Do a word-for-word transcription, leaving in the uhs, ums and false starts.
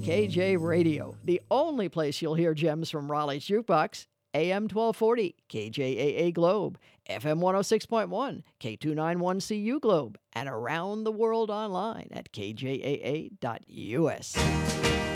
K J Radio, the only place you'll hear gems from Raleigh's Jukebox. A M twelve forty, K J A A Globe, F M one oh six point one, K two ninety-one C U Globe, and around the world online at K J A A dot U S.